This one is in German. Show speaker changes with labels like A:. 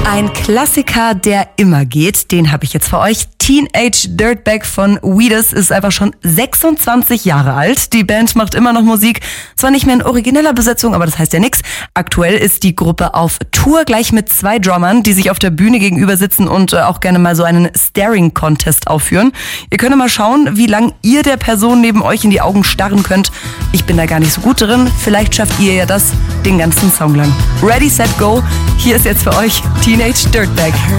A: Ein Klassiker, der immer geht, den habe ich jetzt für euch. Teenage Dirtbag von Wheatus ist einfach schon 26 Jahre alt. Die Band macht immer noch Musik, zwar nicht mehr in origineller Besetzung, aber das heißt ja nichts. Aktuell ist die Gruppe auf Tour, gleich mit 2 Drummern, die sich auf der Bühne gegenüber sitzen und auch gerne mal so einen Staring-Contest aufführen. Ihr könnt mal schauen, wie lang ihr der Person neben euch in die Augen starren könnt. Ich bin da gar nicht so gut drin. Vielleicht schafft ihr ja das den ganzen Song lang. Ready, set, go. Hier ist jetzt für euch Teenage Dirtbag.